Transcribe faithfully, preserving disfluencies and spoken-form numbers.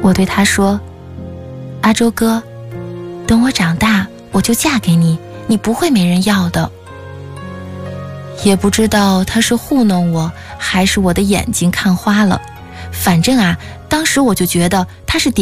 我对他说，阿周哥，等我长大我就嫁给你，你不会没人要的。也不知道他是糊弄我，还是我的眼睛看花了，反正啊，当时我就觉得他是点